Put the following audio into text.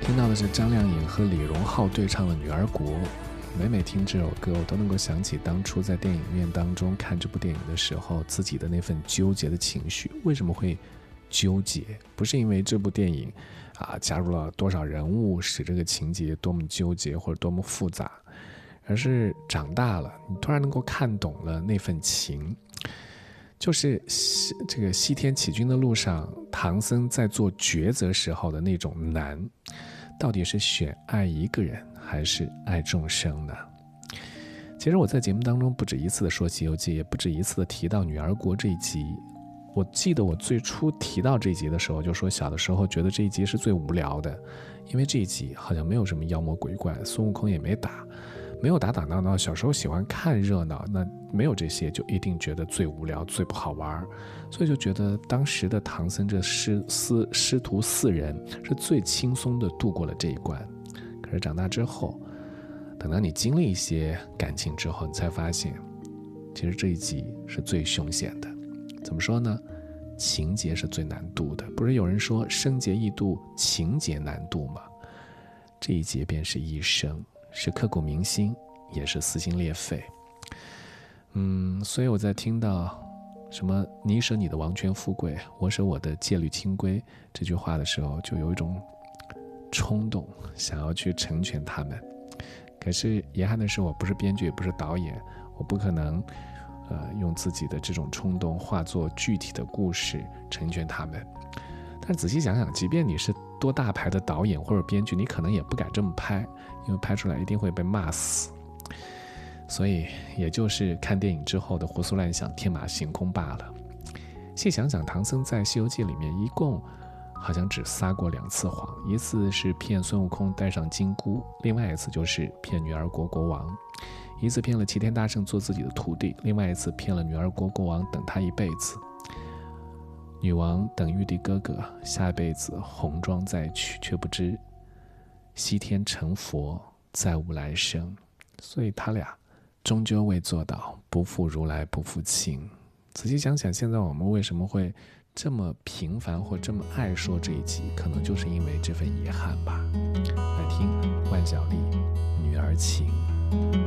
听到的是张靓颖和李荣浩对唱的《女儿国》。每听这首歌，我都能够想起当初在电影院当中看这部电影的时候，自己的那份纠结的情绪。为什么会纠结？不是因为这部电影加入了多少人物，使这个情节多么纠结或者多么复杂，而是长大了，你突然能够看懂了那份情。就是这个西天起军的路上，唐僧在做抉择时候的那种难，到底是选爱一个人还是爱众生呢？其实我在节目当中不止一次的说《西游记》，也不止一次的提到女儿国这一集。我记得我最初提到这一集的时候，就说小的时候觉得这一集是最无聊的，因为这一集好像没有什么妖魔鬼怪，孙悟空也没打打闹。小时候喜欢看热闹，那没有这些就一定觉得最无聊最不好玩，所以就觉得当时的唐僧这师徒4人是最轻松的度过了这一关。可是长大之后，等到你经历一些感情之后，你才发现其实这一集是最凶险的。怎么说呢？情节是最难度的，不是有人说生劫易度，情节难度吗？这一劫便是一生，是刻骨铭心，也是撕心裂肺。所以我在听到什么你舍你的王权富贵，我舍我的戒律清规这句话的时候，就有一种冲动想要去成全他们。可是遗憾的是，我不是编剧也不是导演，我不可能用自己的这种冲动化作具体的故事成全他们。但仔细想想，即便你是多大牌的导演或者编剧，你可能也不敢这么拍，因为拍出来一定会被骂死。所以也就是看电影之后的胡思乱想，天马行空罢了。细想想，唐僧在《西游记》里面一共好像只撒过2次谎，一次是骗孙悟空带上金箍，另外一次就是骗女儿国国王。一次骗了齐天大圣做自己的徒弟，另外一次骗了女儿国国王等他一辈子。女王等玉帝哥哥下辈子红妆再娶，却不知西天成佛再无来生，所以他俩终究未做到不负如来不负卿。仔细想想，现在我们为什么会这么频繁或这么爱说这一集，可能就是因为这份遗憾吧。来听万晓利《女儿情》。